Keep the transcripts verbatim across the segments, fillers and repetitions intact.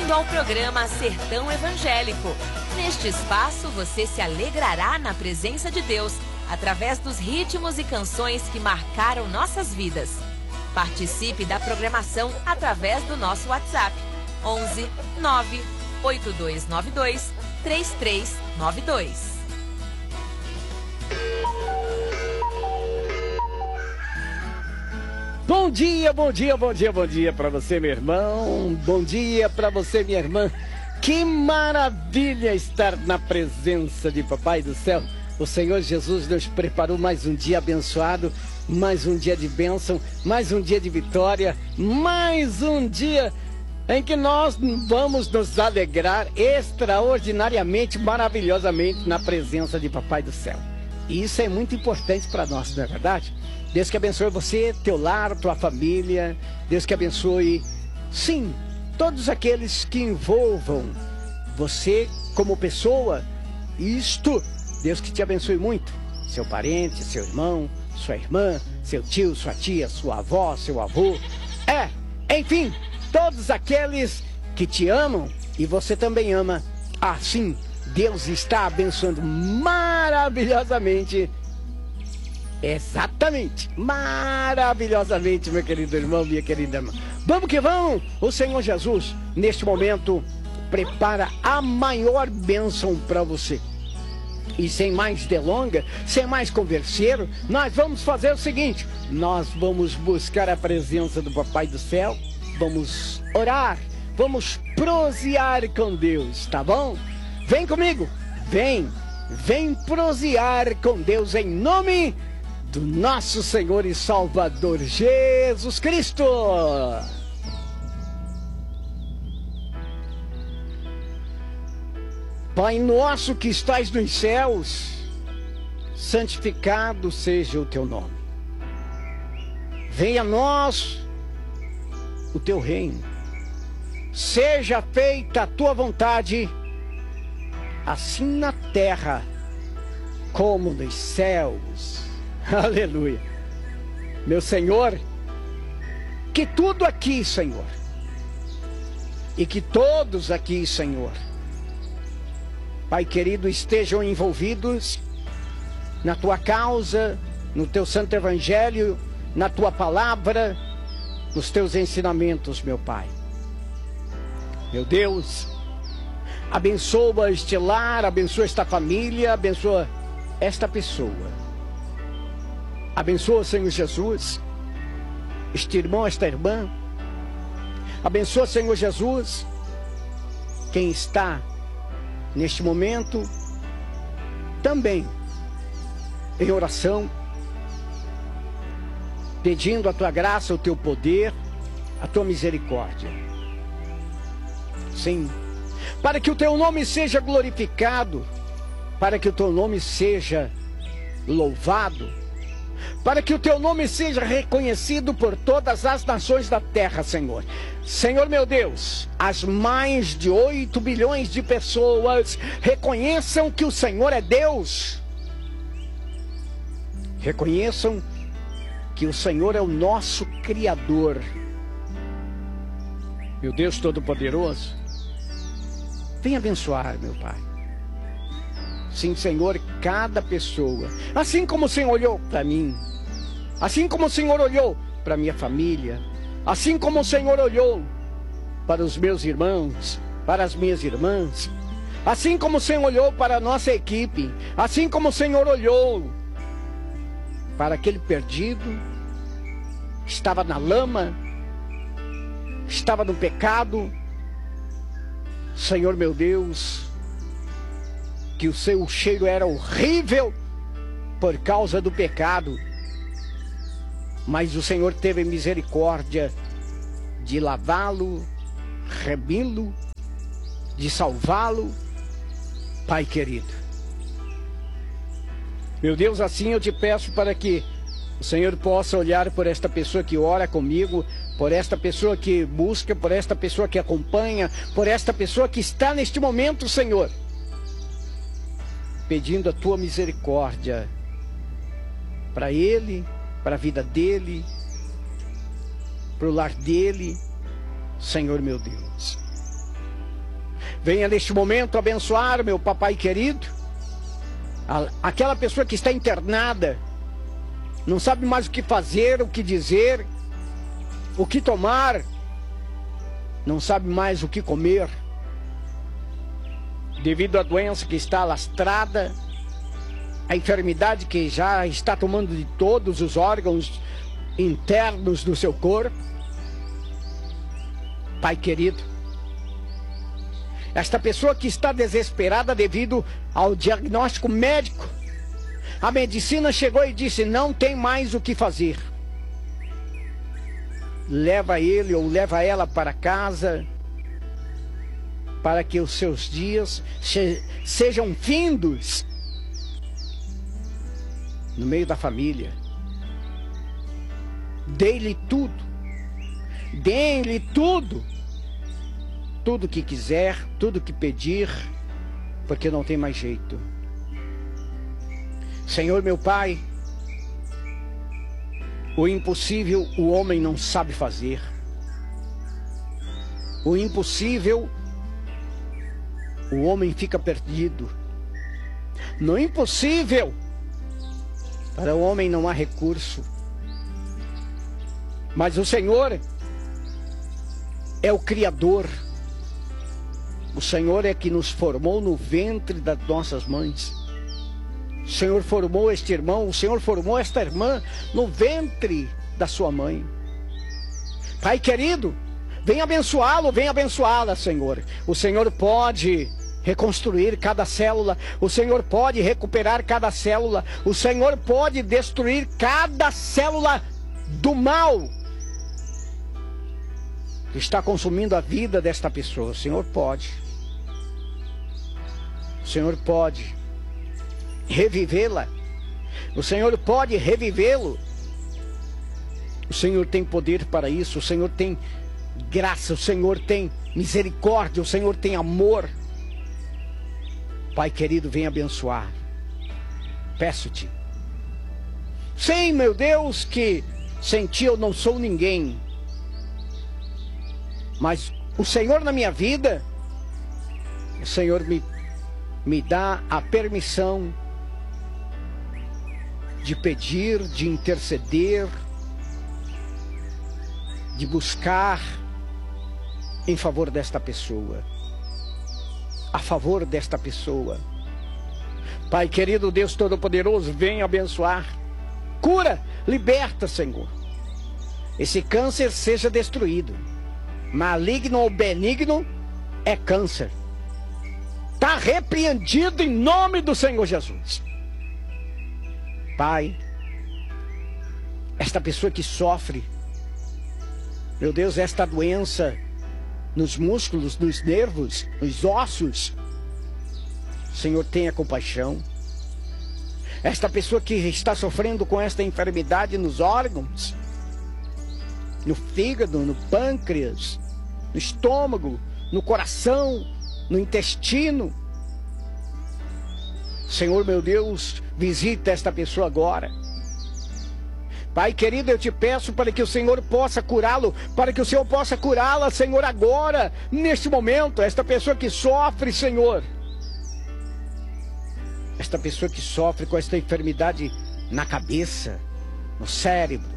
bem-vindo ao programa Sertão Evangélico. Neste espaço, você se alegrará na presença de Deus, através dos ritmos e canções que marcaram nossas vidas. Participe da programação através do nosso WhatsApp, onze nove oito dois nove dois três três nove dois. Bom dia, bom dia, bom dia, bom dia para você, meu irmão. Bom dia para você, minha irmã. Que maravilha estar na presença de Papai do Céu. O Senhor Jesus nos preparou mais um dia abençoado, mais um dia de bênção, mais um dia de vitória, mais um dia em que nós vamos nos alegrar extraordinariamente, maravilhosamente na presença de Papai do Céu. E isso é muito importante para nós, não é verdade? Deus que abençoe você, teu lar, tua família. Deus que abençoe, sim, todos aqueles que envolvam você como pessoa. Isto, Deus que te abençoe muito. Seu parente, seu irmão, sua irmã, seu tio, sua tia, sua avó, seu avô. É, enfim, todos aqueles que te amam e você também ama. Assim, Deus está abençoando maravilhosamente. Exatamente, maravilhosamente, meu querido irmão, minha querida irmã. Vamos que vamos! O Senhor Jesus, neste momento, prepara a maior bênção para você. E sem mais delonga, sem mais converseiro, nós vamos fazer o seguinte: nós vamos buscar a presença do Papai do Céu, vamos orar, vamos prosear com Deus, tá bom? Vem comigo, vem, vem prosear com Deus em nome do nosso Senhor e Salvador Jesus Cristo. Pai nosso que estais nos céus, santificado seja o teu nome. Venha a nós o teu reino. Seja feita a tua vontade, assim na terra como nos céus. Aleluia. Meu Senhor, que tudo aqui, Senhor, e que todos aqui, Senhor, Pai querido, estejam envolvidos na tua causa, no teu santo evangelho, na tua palavra, nos teus ensinamentos, meu Pai. Meu Deus, abençoa este lar, abençoa esta família, abençoa esta pessoa. Abençoa, Senhor Jesus, este irmão, esta irmã. Abençoa, Senhor Jesus, quem está neste momento também em oração, pedindo a tua graça, o teu poder, a tua misericórdia. Sim, para que o teu nome seja glorificado, para que o teu nome seja louvado, para que o teu nome seja reconhecido por todas as nações da terra, Senhor. Senhor meu Deus, as mais de oito bilhões de pessoas reconheçam que o Senhor é Deus. Reconheçam que o Senhor é o nosso Criador. Meu Deus Todo-Poderoso, vem abençoar, meu Pai. Sim, Senhor, cada pessoa, assim como o Senhor olhou para mim, assim como o Senhor olhou para minha família, assim como o Senhor olhou para os meus irmãos, para as minhas irmãs, assim como o Senhor olhou para a nossa equipe, assim como o Senhor olhou para aquele perdido, estava na lama, estava no pecado. Senhor meu Deus, que o seu cheiro era horrível por causa do pecado, mas o Senhor teve misericórdia de lavá-lo, remi-lo, de salvá-lo, Pai querido. Meu Deus, assim eu te peço para que o Senhor possa olhar por esta pessoa que ora comigo, por esta pessoa que busca, por esta pessoa que acompanha, por esta pessoa que está neste momento, Senhor, pedindo a tua misericórdia para ele, para a vida dele, para o lar dele, Senhor meu Deus. Venha neste momento abençoar, meu papai querido, aquela pessoa que está internada, não sabe mais o que fazer, o que dizer, o que tomar, não sabe mais o que comer, devido à doença que está alastrada, a enfermidade que já está tomando de todos os órgãos internos do seu corpo. Pai querido, esta pessoa que está desesperada devido ao diagnóstico médico, a medicina chegou e disse: não tem mais o que fazer. Leva ele ou leva ela para casa, para que os seus dias sejam findos no meio da família. Dê-lhe tudo, dê-lhe tudo, tudo que quiser, tudo que pedir, porque não tem mais jeito. Senhor meu Pai, o impossível o homem não sabe fazer. O impossível o homem fica perdido. No impossível, para o homem não há recurso. Mas o Senhor é o Criador. O Senhor é que nos formou no ventre das nossas mães. O Senhor formou este irmão, o Senhor formou esta irmã no ventre da sua mãe. Pai querido, vem abençoá-lo, vem abençoá-la, Senhor. O Senhor pode reconstruir cada célula, o Senhor pode recuperar cada célula, o Senhor pode destruir cada célula do mal que está consumindo a vida desta pessoa. O Senhor pode. O Senhor pode revivê-la. O Senhor pode revivê-lo. O Senhor tem poder para isso. O Senhor tem graça. O Senhor tem misericórdia. O Senhor tem amor. Pai querido, vem abençoar. Peço-te. Sei, meu Deus, que sem ti eu não sou ninguém. Mas o Senhor na minha vida, o Senhor me, me dá a permissão de pedir, de interceder, de buscar em favor desta pessoa, a favor desta pessoa. Pai querido, Deus Todo-Poderoso, vem abençoar, cura, liberta, Senhor. Esse câncer seja destruído. Maligno ou benigno é câncer. Está repreendido em nome do Senhor Jesus. Pai, esta pessoa que sofre, meu Deus, esta doença nos músculos, nos nervos, nos ossos, Senhor, tenha compaixão. Esta pessoa que está sofrendo com esta enfermidade nos órgãos, no fígado, no pâncreas, no estômago, no coração, no intestino. Senhor meu Deus, visita esta pessoa agora. Pai querido, eu te peço para que o Senhor possa curá-lo, para que o Senhor possa curá-la, Senhor, agora, neste momento. Esta pessoa que sofre, Senhor, esta pessoa que sofre com esta enfermidade na cabeça, no cérebro,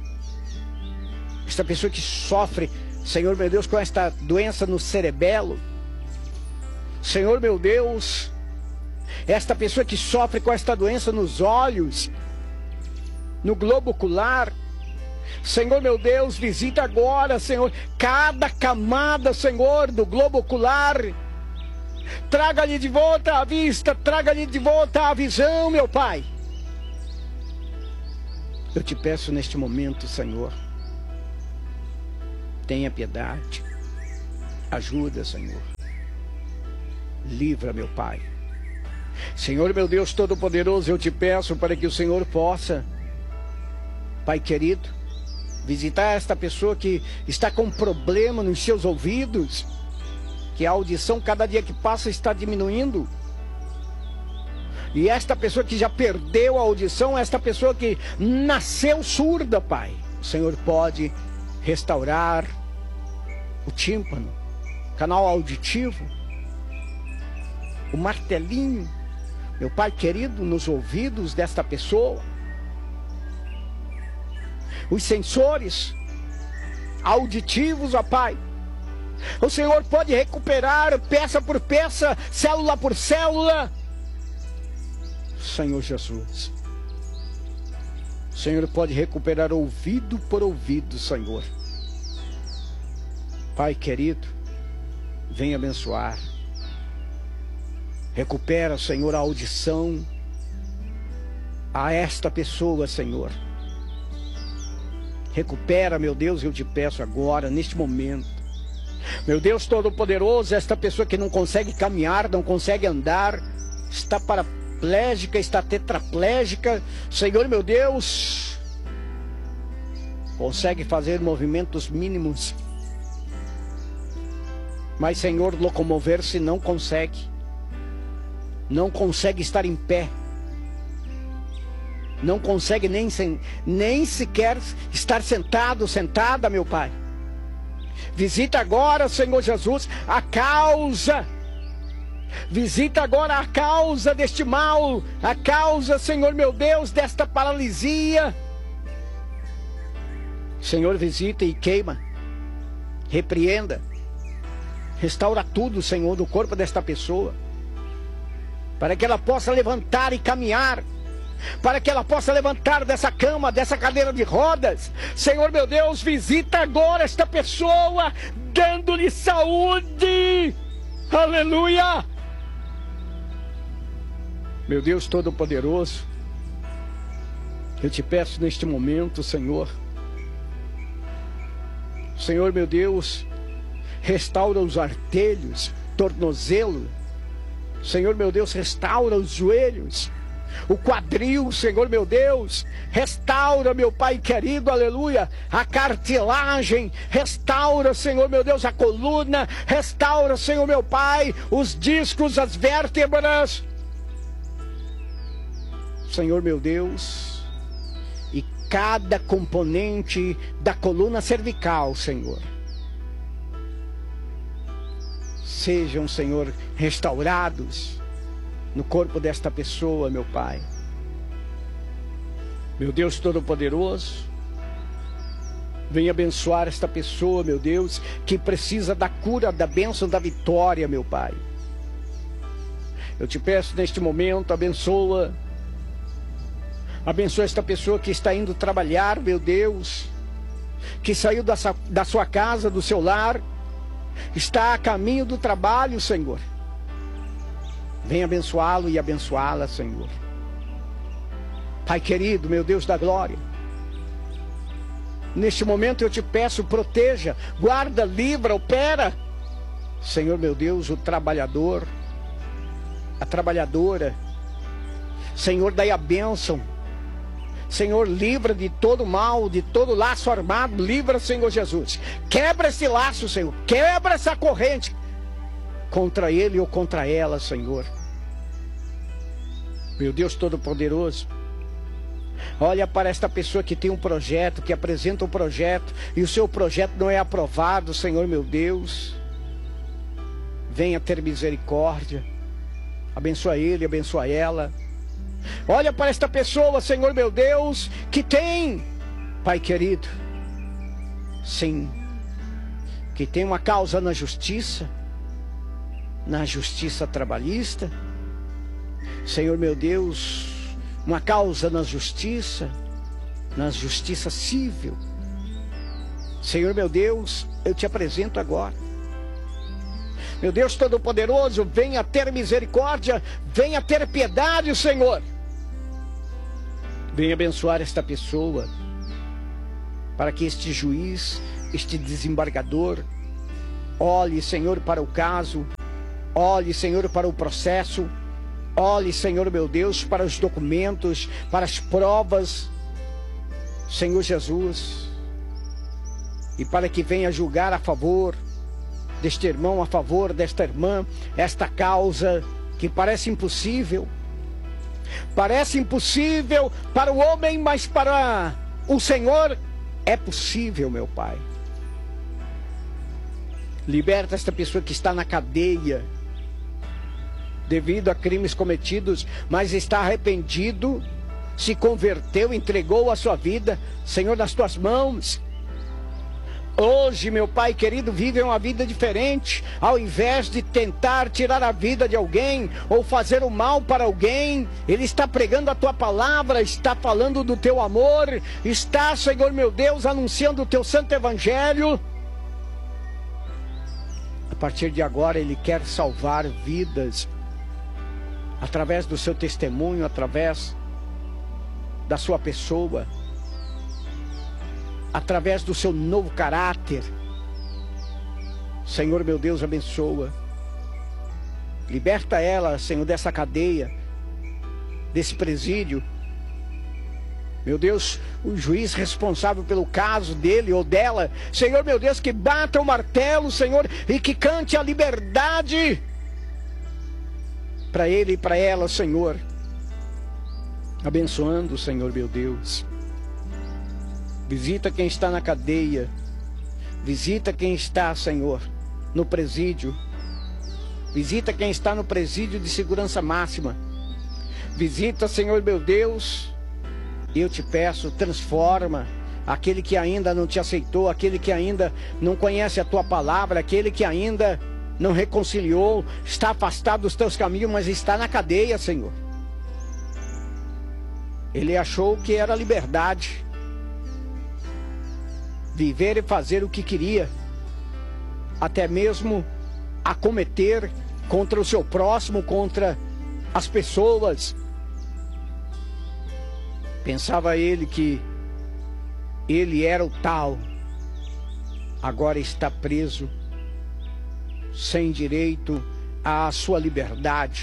esta pessoa que sofre, Senhor meu Deus, com esta doença no cerebelo, Senhor meu Deus, esta pessoa que sofre com esta doença nos olhos, no globo ocular, Senhor meu Deus, visita agora, Senhor, cada camada, Senhor, do globo ocular. Traga-lhe de volta a vista, traga-lhe de volta a visão, meu Pai. Eu te peço neste momento, Senhor, tenha piedade, ajuda, Senhor, livra, meu Pai. Senhor meu Deus Todo-Poderoso, eu te peço para que o Senhor possa, Pai querido, visitar esta pessoa que está com problema nos seus ouvidos, que a audição cada dia que passa está diminuindo. E esta pessoa que já perdeu a audição, esta pessoa que nasceu surda, Pai, o Senhor pode restaurar o tímpano, canal auditivo. o martelinho, meu Pai querido, nos ouvidos desta pessoa. Os sensores auditivos, ó Pai. O Senhor pode recuperar peça por peça, célula por célula. Senhor Jesus. O Senhor pode recuperar ouvido por ouvido, Senhor. Pai querido, vem abençoar. Recupera, Senhor, a audição a esta pessoa, Senhor. Recupera, meu Deus, eu te peço agora, neste momento. Meu Deus Todo-Poderoso, esta pessoa que não consegue caminhar, não consegue andar, está paraplégica, está tetraplégica, Senhor, meu Deus, consegue fazer movimentos mínimos, mas, Senhor, locomover-se não consegue, não consegue estar em pé, não consegue nem, nem sequer estar sentado, sentada, meu Pai. Visita agora, Senhor Jesus, a causa. Visita agora a causa deste mal, a causa, Senhor meu Deus, desta paralisia. Senhor, visita e queima, repreenda, restaura tudo, Senhor, do corpo desta pessoa, para que ela possa levantar e caminhar, para que ela possa levantar dessa cama, dessa cadeira de rodas. Senhor meu Deus, visita agora esta pessoa, dando-lhe saúde. Aleluia! Meu Deus Todo-Poderoso, eu te peço neste momento, Senhor, Senhor meu Deus, restaura os artelhos, tornozelo, Senhor meu Deus, restaura os joelhos, o quadril, Senhor meu Deus, restaura, meu Pai querido, aleluia, a cartilagem, restaura, Senhor meu Deus, a coluna, restaura, Senhor meu Pai, os discos, as vértebras, Senhor meu Deus, e cada componente da coluna cervical, Senhor, sejam, Senhor, restaurados no corpo desta pessoa, meu Pai. Meu Deus Todo-Poderoso, venha abençoar esta pessoa, meu Deus, que precisa da cura, da bênção, da vitória, meu Pai. Eu te peço neste momento, abençoa, abençoa esta pessoa que está indo trabalhar, meu Deus, que saiu da, da sua casa, do seu lar, está a caminho do trabalho, Senhor. Venha abençoá-lo e abençoá-la, Senhor. Pai querido, meu Deus da glória, neste momento eu te peço, proteja, guarda, livra, opera, Senhor meu Deus, o trabalhador, a trabalhadora, Senhor, dai a bênção, Senhor, livra de todo mal, de todo laço armado, livra, Senhor Jesus, quebra esse laço, Senhor, quebra essa corrente, contra ele ou contra ela, Senhor. Meu Deus Todo-Poderoso, olha para esta pessoa que tem um projeto, que apresenta um projeto, e o seu projeto não é aprovado, Senhor meu Deus. Venha ter misericórdia, abençoa ele, abençoa ela. Olha para esta pessoa, Senhor meu Deus, que tem, Pai querido, sim, que tem uma causa na justiça, na justiça trabalhista, Senhor meu Deus, uma causa na justiça, na justiça civil. Senhor meu Deus, eu te apresento agora. Meu Deus Todo-Poderoso, venha ter misericórdia, venha ter piedade, Senhor. Venha abençoar esta pessoa, para que este juiz, este desembargador, olhe, Senhor, para o caso, olhe, Senhor, para o processo, olhe, Senhor meu Deus, para os documentos, para as provas, Senhor Jesus, e para que venha julgar a favor deste irmão, a favor desta irmã, esta causa que parece impossível, parece impossível para o homem, mas para o Senhor é possível, meu Pai. Liberta esta pessoa que está na cadeia devido a crimes cometidos, mas está arrependido, se converteu, entregou a sua vida, Senhor, nas tuas mãos. Hoje, meu Pai querido, vive uma vida diferente. Ao invés de tentar tirar a vida de alguém ou fazer o mal para alguém, Ele está pregando a Tua palavra, está falando do Teu amor, está, Senhor meu Deus, anunciando o Teu santo evangelho. A partir de agora, Ele quer salvar vidas através do seu testemunho, através da sua pessoa, através do seu novo caráter. Senhor meu Deus, abençoa, liberta ela, Senhor, dessa cadeia, desse presídio. Meu Deus, o juiz responsável pelo caso dele ou dela, Senhor meu Deus, que bata o martelo, Senhor, e que cante a liberdade para ele e para ela, Senhor. Abençoando, Senhor meu Deus. Visita quem está na cadeia. Visita quem está, Senhor, no presídio. Visita quem está no presídio de segurança máxima. Visita, Senhor meu Deus. Eu te peço, transforma aquele que ainda não te aceitou, aquele que ainda não conhece a tua palavra, aquele que ainda não reconciliou, está afastado dos teus caminhos, mas está na cadeia, Senhor. Ele achou que era liberdade, viver e fazer o que queria, até mesmo acometer contra o seu próximo, contra as pessoas. Pensava ele que ele era o tal, agora está preso, sem direito à sua liberdade,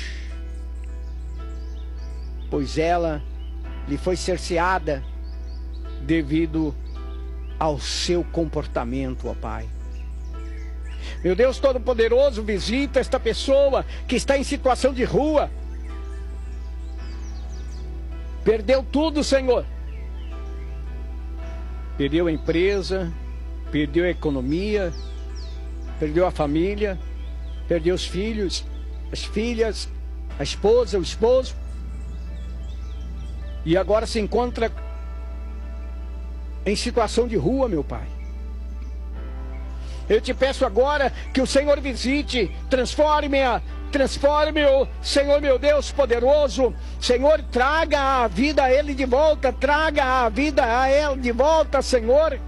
pois ela lhe foi cerceada devido ao seu comportamento, ó Pai. Meu Deus Todo-Poderoso, visita esta pessoa que está em situação de rua. Perdeu tudo, Senhor. Perdeu a empresa, perdeu a economia, perdeu a família, perdeu os filhos, as filhas, a esposa, o esposo. E agora se encontra em situação de rua, meu Pai. Eu te peço agora que o Senhor visite, transforme-a, transforme-o, Senhor meu Deus poderoso. Senhor, traga a vida a ele de volta, traga a vida a ela de volta, Senhor.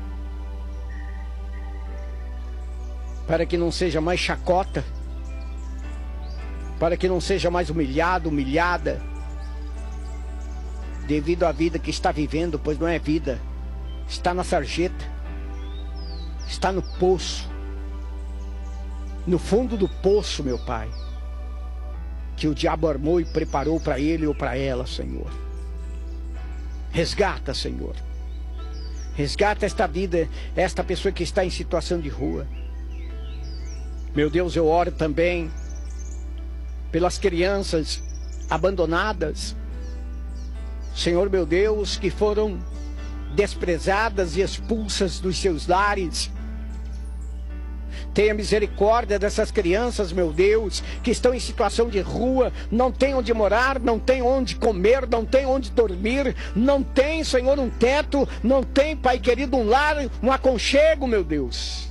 Para que não seja mais chacota, para que não seja mais humilhado, humilhada, devido à vida que está vivendo, pois não é vida, está na sarjeta, está no poço, no fundo do poço, meu Pai, que o diabo armou e preparou para ele ou para ela, Senhor. Resgata, Senhor, resgata esta vida, esta pessoa que está em situação de rua. Meu Deus, eu oro também pelas crianças abandonadas, Senhor meu Deus, que foram desprezadas e expulsas dos seus lares. Tenha misericórdia dessas crianças, meu Deus, que estão em situação de rua, não tem onde morar, não tem onde comer, não tem onde dormir, não tem, Senhor, um teto, não tem, Pai querido, um lar, um aconchego, meu Deus.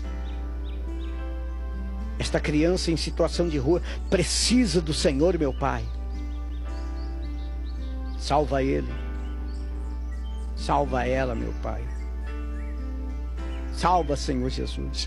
Esta criança em situação de rua precisa do Senhor, meu Pai. Salva ele. Salva ela, meu Pai. Salva, Senhor Jesus.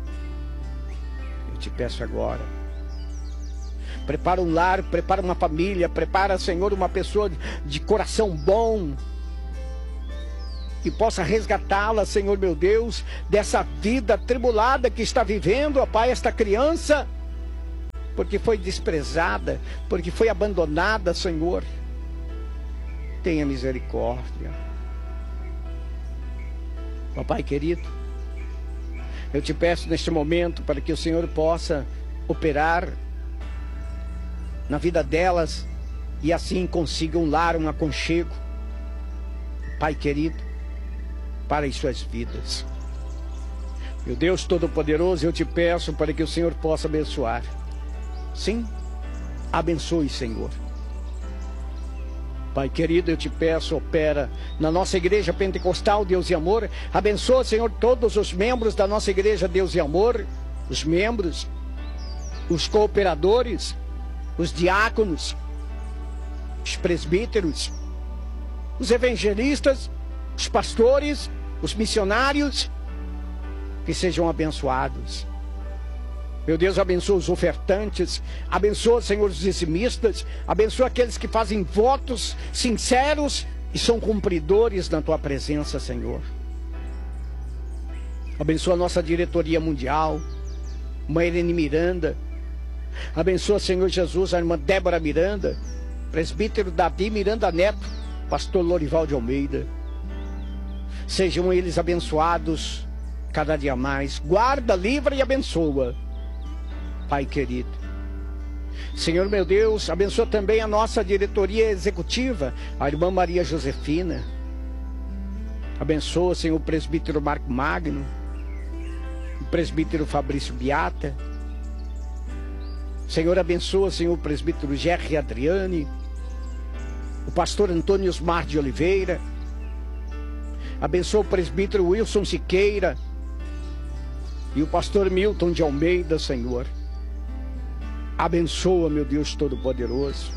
Eu te peço agora. Prepara um lar, prepara uma família, prepara, Senhor, uma pessoa de coração bom, que possa resgatá-la, Senhor meu Deus, dessa vida atribulada que está vivendo, ó Pai, esta criança, porque foi desprezada, porque foi abandonada, Senhor. Tenha misericórdia. Ó Pai querido, eu te peço neste momento para que o Senhor possa operar na vida delas e assim consiga um lar, um aconchego, Pai querido, para as suas vidas. Meu Deus Todo-Poderoso, eu te peço para que o Senhor possa abençoar. Sim, Abençoe, Senhor. Pai querido, eu te peço, opera na nossa igreja pentecostal, Deus e amor. Abençoa, Senhor, todos os membros da nossa igreja, Deus e amor. Os membros, os cooperadores, os diáconos, os presbíteros, os evangelistas, os pastores, os missionários, que sejam abençoados. Meu Deus, abençoa os ofertantes, abençoa, Senhor, os dizimistas, abençoa aqueles que fazem votos sinceros e são cumpridores na tua presença, Senhor. Abençoa a nossa diretoria mundial, Mãe Irene Miranda. Abençoa, Senhor Jesus, a irmã Débora Miranda, presbítero Davi Miranda Neto, pastor Lorival de Almeida. Sejam eles abençoados cada dia mais. Guarda, livra e abençoa, Pai querido. Senhor meu Deus, abençoa também a nossa diretoria executiva, a irmã Maria Josefina. Abençoa, Senhor, o presbítero Marco Magno, o presbítero Fabrício Beata. Senhor, abençoa, Senhor, o presbítero Gerry Adriane, o pastor Antônio Osmar de Oliveira. Abençoa o presbítero Wilson Siqueira e o pastor Milton de Almeida, Senhor. Abençoa, meu Deus Todo-Poderoso.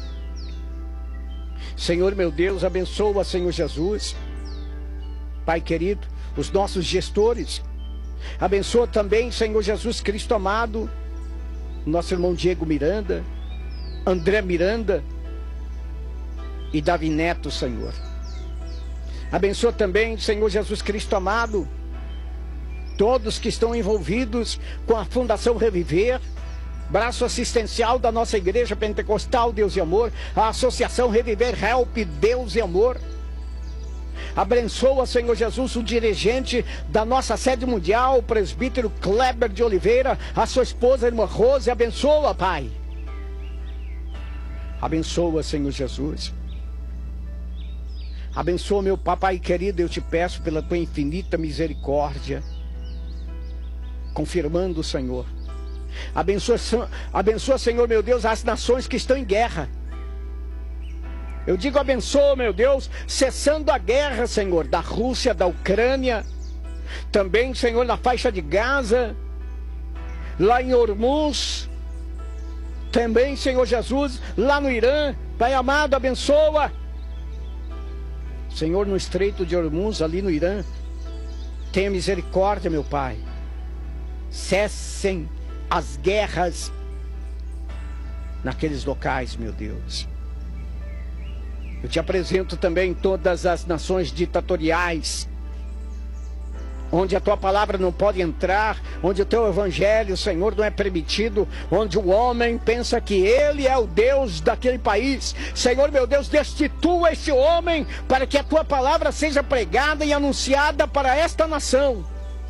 Senhor, meu Deus, abençoa, Senhor Jesus, Pai querido, os nossos gestores. Abençoa também, Senhor Jesus Cristo amado, nosso irmão Diego Miranda, André Miranda e Davi Neto, Senhor. Abençoa também, Senhor Jesus Cristo amado, todos que estão envolvidos com a Fundação Reviver, braço assistencial da nossa igreja pentecostal, Deus e amor, a Associação Reviver Help, Deus e amor. Abençoa, Senhor Jesus, o dirigente da nossa sede mundial, o presbítero Kleber de Oliveira, a sua esposa, a irmã Rose. Abençoa, Pai. Abençoa, Senhor Jesus. Abençoa, meu papai querido, eu te peço pela tua infinita misericórdia, confirmando, Senhor. Abençoa, abençoa, Senhor, meu Deus, as nações que estão em guerra. Eu digo abençoa, meu Deus, cessando a guerra, Senhor, da Rússia, da Ucrânia. Também, Senhor, na faixa de Gaza, lá em Hormuz. Também, Senhor Jesus, lá no Irã. Pai amado, abençoa. Senhor, no estreito de Hormuz, ali no Irã, tenha misericórdia, meu Pai. Cessem as guerras naqueles locais, meu Deus. Eu te apresento também todas as nações ditatoriais, onde a tua palavra não pode entrar, onde o teu evangelho, Senhor, não é permitido, onde o homem pensa que ele é o Deus daquele país. Senhor, meu Deus, destitua esse homem para que a tua palavra seja pregada e anunciada para esta nação,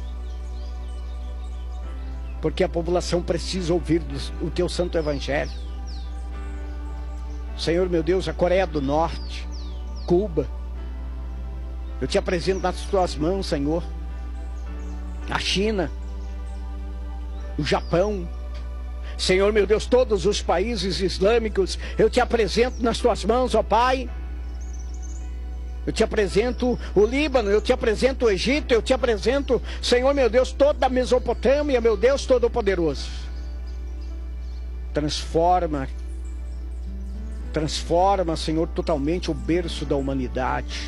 porque a população precisa ouvir o teu santo evangelho. Senhor, meu Deus, a Coreia do Norte, Cuba, eu te apresento nas tuas mãos, Senhor. A China, o Japão, Senhor, meu Deus, todos os países islâmicos, eu te apresento nas tuas mãos, ó Pai. Eu te apresento o Líbano, eu te apresento o Egito, eu te apresento, Senhor, meu Deus, toda a Mesopotâmia, meu Deus Todo-Poderoso. Transforma, transforma, Senhor, totalmente o berço da humanidade.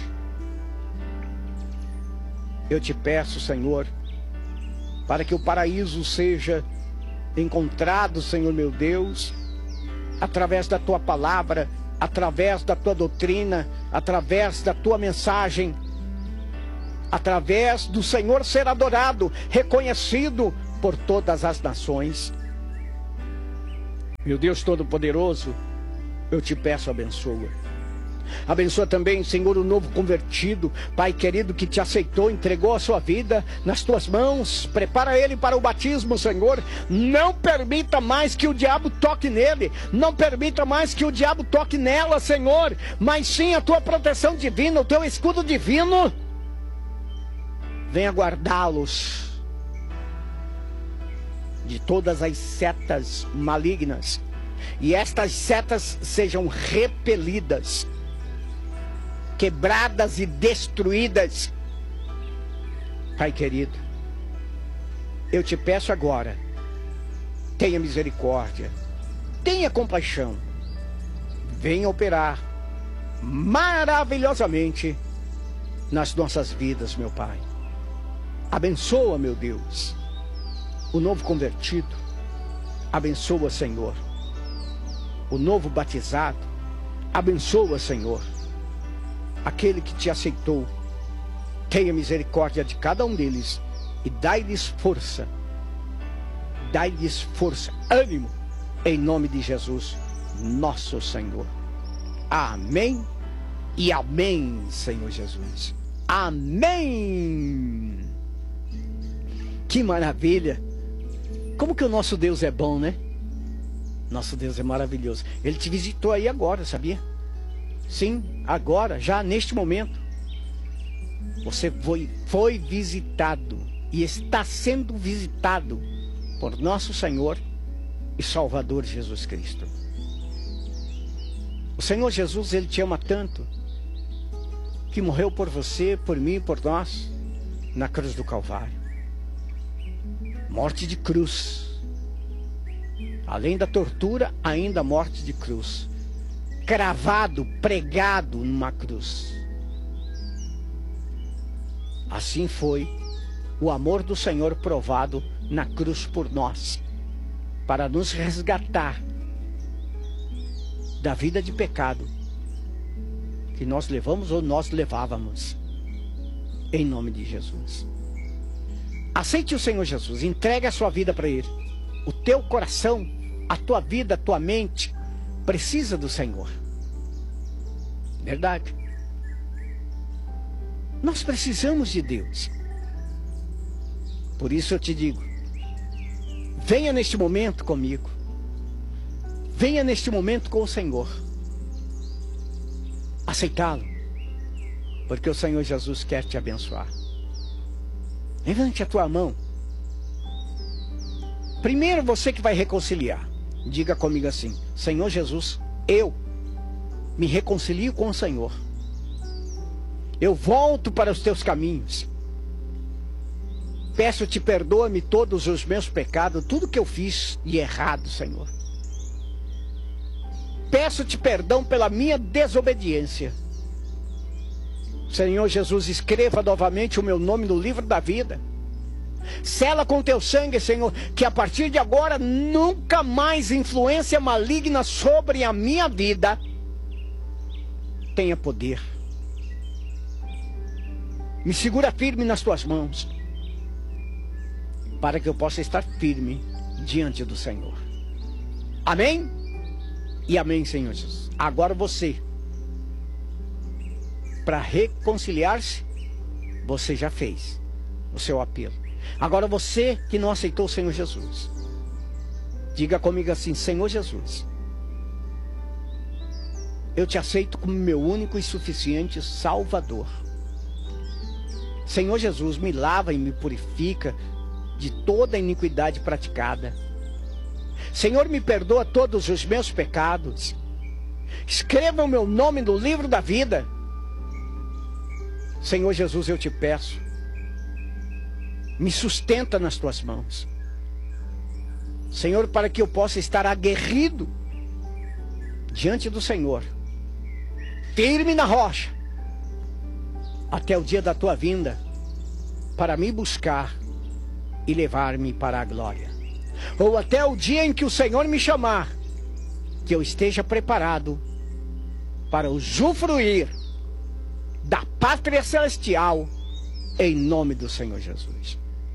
Eu te peço, Senhor, para que o paraíso seja encontrado, Senhor, meu Deus, através da tua palavra, através da tua doutrina, através da tua mensagem, através do Senhor ser adorado, reconhecido por todas as nações. Meu Deus Todo-Poderoso, eu te peço, abençoa. Abençoa também, Senhor, o novo convertido, Pai querido, que te aceitou, entregou a sua vida nas tuas mãos. Prepara ele para o batismo, Senhor. Não permita mais que o diabo toque nele, não permita mais que o diabo toque nela, Senhor, mas sim a tua proteção divina, o teu escudo divino venha guardá-los de todas as setas malignas E estas setas sejam repelidas, quebradas e destruídas. Pai querido, eu te peço agora, tenha misericórdia, tenha compaixão, venha operar maravilhosamente nas nossas vidas, meu Pai. Abençoa, meu Deus, o novo convertido. Abençoa, Senhor, o novo batizado. Abençoa, Senhor, aquele que te aceitou. Tenha misericórdia de cada um deles e dai-lhes força. Dai-lhes força, ânimo, em nome de Jesus, nosso Senhor. Amém e amém, Senhor Jesus. Amém. Que maravilha. Como que o nosso Deus é bom, né? Nosso Deus é maravilhoso. Ele te visitou aí agora, sabia? Sim, agora, já neste momento. Você foi, foi visitado e está sendo visitado por nosso Senhor e Salvador Jesus Cristo. O Senhor Jesus, Ele te ama tanto que morreu por você, por mim e por nós na cruz do Calvário. Morte de cruz. Além da tortura, ainda morte de cruz. Cravado, pregado numa cruz. Assim foi o amor do Senhor provado na cruz por nós, para nos resgatar da vida de pecado que nós levamos ou nós levávamos, em nome de Jesus. Aceite o Senhor Jesus, entregue a sua vida para Ele. O teu coração, a tua vida, a tua mente precisa do Senhor. Verdade. Nós precisamos de Deus. Por isso eu te digo, venha neste momento comigo. Venha neste momento com o Senhor. Aceitá-lo. Porque o Senhor Jesus quer te abençoar. Levante a tua mão. Primeiro você que vai reconciliar. Diga comigo assim: Senhor Jesus, eu me reconcilio com o Senhor. Eu volto para os teus caminhos. Peço-te, perdoa-me todos os meus pecados, tudo que eu fiz de errado, Senhor. Peço-te perdão pela minha desobediência. Senhor Jesus, escreva novamente o meu nome no livro da vida. Sela com teu sangue, Senhor, que a partir de agora nunca mais influência maligna sobre a minha vida tenha poder. Me segura firme nas tuas mãos, para que eu possa estar firme diante do Senhor. Amém? E amém, Senhor Jesus. Agora você, para reconciliar-se, você já fez o seu apelo. Agora você que não aceitou o Senhor Jesus, diga comigo assim: Senhor Jesus, eu te aceito como meu único e suficiente Salvador. Senhor Jesus, me lava e me purifica de toda a iniquidade praticada. Senhor, me perdoa todos os meus pecados. Escreva o meu nome no livro da vida. Senhor Jesus, eu te peço, me sustenta nas tuas mãos. Senhor, para que eu possa estar aguerrido diante do Senhor, firme na rocha, até o dia da tua vinda, para me buscar e levar-me para a glória. Ou até o dia em que o Senhor me chamar, que eu esteja preparado para usufruir da pátria celestial, em nome do Senhor Jesus.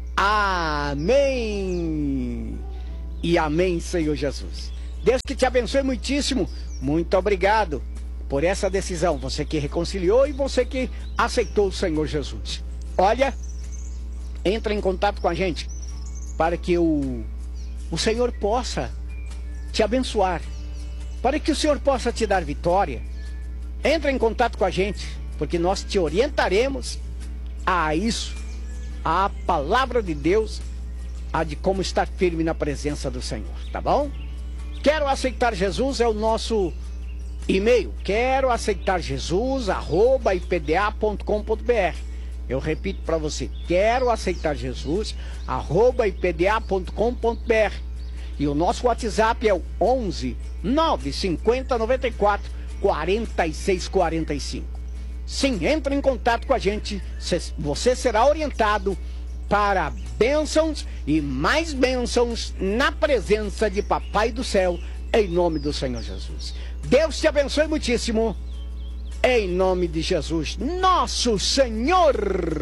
Amém. E amém, Senhor Jesus. Deus que te abençoe muitíssimo. Muito obrigado por essa decisão, você que reconciliou e você que aceitou o Senhor Jesus. Olha, entra em contato com a gente, para que o, o Senhor possa te abençoar, para que o Senhor possa te dar vitória. Entra em contato com a gente, porque nós te orientaremos a isso, a palavra de Deus, a de como estar firme na presença do Senhor, tá bom? Quero aceitar Jesus é o nosso e-mail. Quero aceitar Jesus, arroba i p d a ponto com ponto b r. Eu repito para você, quero aceitar Jesus, arroba i p d a ponto com ponto b r. E o nosso WhatsApp é o onze nove cinquenta noventa e quatro quarenta e seis quarenta e cinco. Sim, entre em contato com a gente, você será orientado para bênçãos e mais bênçãos na presença de Papai do Céu, em nome do Senhor Jesus. Deus te abençoe muitíssimo, em nome de Jesus, nosso Senhor.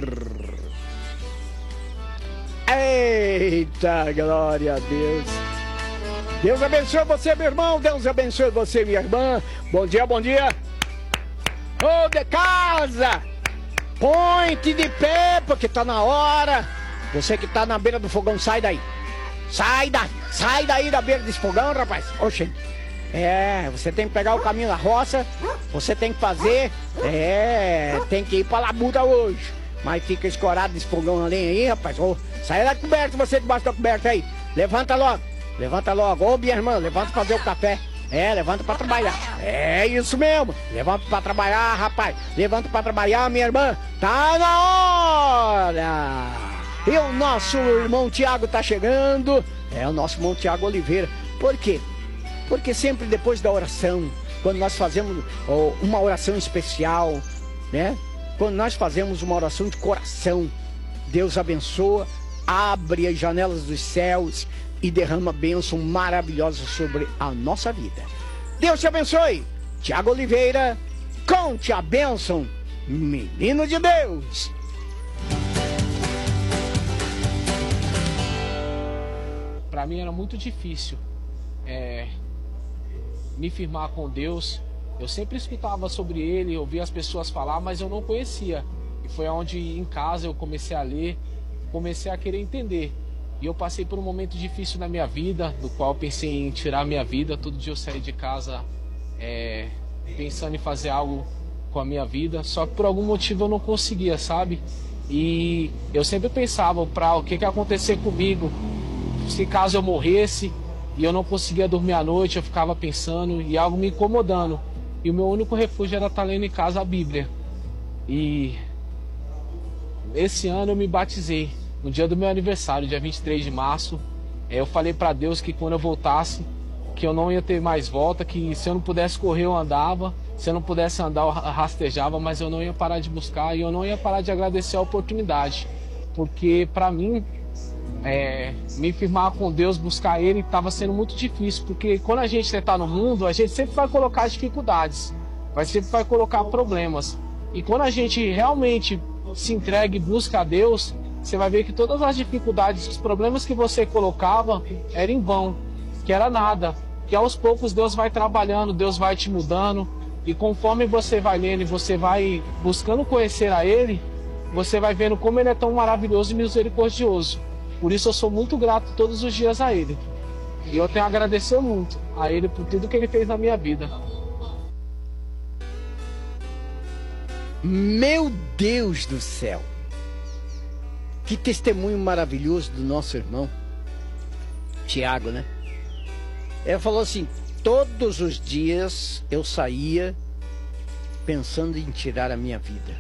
Eita, glória a Deus. Deus abençoe você, meu irmão. Deus abençoe você, minha irmã. Bom dia, bom dia. Ô, de casa, põe-te de pé, porque tá na hora. Você que tá na beira do fogão, sai daí. Sai daí, sai daí da beira desse fogão, rapaz. Oxe, é, você tem que pegar o caminho da roça. Você tem que fazer, é, tem que ir pra labuta hoje. Mas fica escorado desse fogão ali aí, rapaz. Ô, sai da coberta, você debaixo da coberta aí. Levanta logo, levanta logo. Ô, minha irmã, levanta pra fazer o café. É, levanta pra trabalhar. É isso mesmo. Levanta pra trabalhar, rapaz. Levanta pra trabalhar, minha irmã. Tá na hora. E o nosso irmão Tiago tá chegando. É o nosso irmão Tiago Oliveira. Por quê? Porque sempre depois da oração, quando nós fazemos oh, uma oração especial, né? Quando nós fazemos uma oração de coração, Deus abençoa, abre as janelas dos céus e derrama bênção maravilhosa sobre a nossa vida. Deus te abençoe. Tiago Oliveira, conte a bênção, menino de Deus. Para mim era muito difícil é, me firmar com Deus. Eu sempre escutava sobre Ele, ouvia as pessoas falar, mas eu não conhecia. E foi onde em casa eu comecei a ler, comecei a querer entender. E eu passei por um momento difícil na minha vida, do qual eu pensei em tirar a minha vida. Todo dia eu saí de casa é, pensando em fazer algo com a minha vida. Só que por algum motivo eu não conseguia, sabe? E eu sempre pensava para o que, que ia acontecer comigo se caso eu morresse e eu não conseguia dormir à noite. Eu ficava pensando e algo me incomodando. E o meu único refúgio era estar lendo em casa a Bíblia. E esse ano eu me batizei. No dia do meu aniversário, dia vinte e três de março, eu falei para Deus que quando eu voltasse, que eu não ia ter mais volta, que se eu não pudesse correr eu andava, se eu não pudesse andar eu rastejava, mas eu não ia parar de buscar e eu não ia parar de agradecer a oportunidade. Porque para mim, é, me firmar com Deus, buscar Ele, estava sendo muito difícil. Porque quando a gente está no mundo, a gente sempre vai colocar dificuldades, vai sempre vai colocar problemas. E quando a gente realmente se entrega e busca a Deus, você vai ver que todas as dificuldades, os problemas que você colocava eram em vão, que era nada. Que aos poucos Deus vai trabalhando, Deus vai te mudando. E conforme você vai lendo e você vai buscando conhecer a Ele, você vai vendo como Ele é tão maravilhoso e misericordioso. Por isso eu sou muito grato todos os dias a Ele. E eu tenho a agradecer muito a Ele por tudo que Ele fez na minha vida. Meu Deus do céu! Que testemunho maravilhoso do nosso irmão Tiago, né? Ele falou assim: todos os dias eu saía pensando em tirar a minha vida.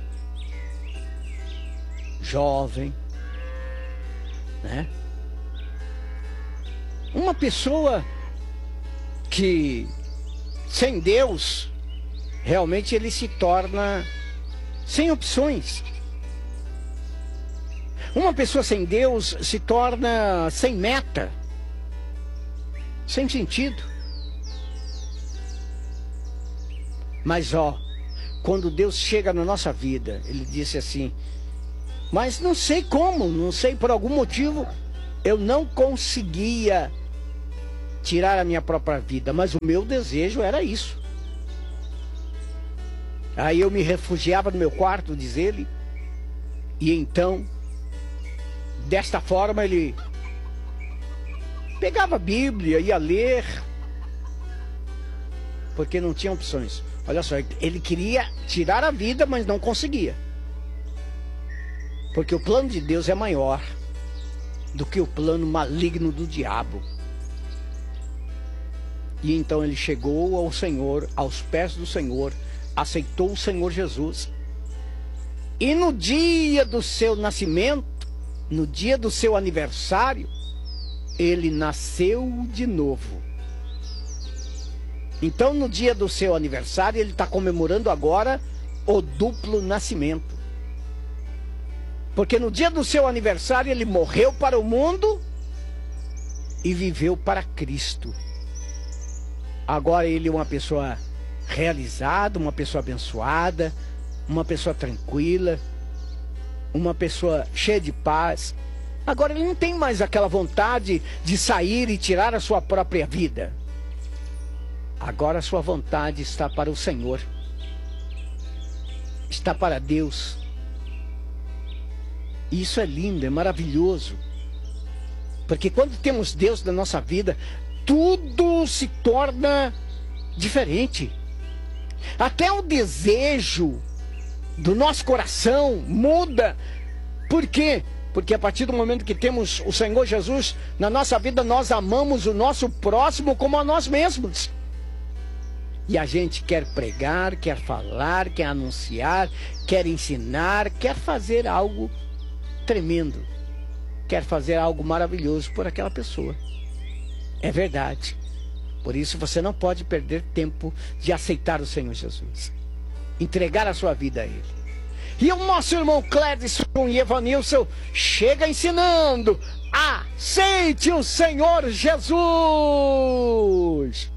Jovem, né? Uma pessoa que sem Deus realmente ele se torna sem opções. Uma pessoa sem Deus se torna sem meta, sem sentido. Mas ó, quando Deus chega na nossa vida, Ele disse assim: mas não sei como, não sei por algum motivo, eu não conseguia tirar a minha própria vida, mas o meu desejo era isso. Aí eu me refugiava no meu quarto, diz ele, e então desta forma ele pegava a Bíblia, ia ler, porque não tinha opções. Olha só, ele queria tirar a vida, mas não conseguia. Porque o plano de Deus é maior do que o plano maligno do diabo. E então ele chegou ao Senhor, aos pés do Senhor, aceitou o Senhor Jesus. E no dia do seu nascimento, no dia do seu aniversário, ele nasceu de novo. Então, no dia do seu aniversário, ele está comemorando agora o duplo nascimento. Porque no dia do seu aniversário, ele morreu para o mundo e viveu para Cristo. Agora ele é uma pessoa realizada, uma pessoa abençoada, uma pessoa tranquila, uma pessoa cheia de paz. Agora ele não tem mais aquela vontade de sair e tirar a sua própria vida. Agora a sua vontade está para o Senhor, está para Deus. E isso é lindo, é maravilhoso. Porque quando temos Deus na nossa vida, tudo se torna diferente. Até o desejo do nosso coração muda. Por quê? Porque a partir do momento que temos o Senhor Jesus na nossa vida, nós amamos o nosso próximo como a nós mesmos. E a gente quer pregar, quer falar, quer anunciar, quer ensinar, quer fazer algo tremendo. Quer fazer algo maravilhoso por aquela pessoa. É verdade. Por isso você não pode perder tempo de aceitar o Senhor Jesus. Entregar a sua vida a Ele. E o nosso irmão Clédson e Evanilson chega ensinando. Aceite o Senhor Jesus!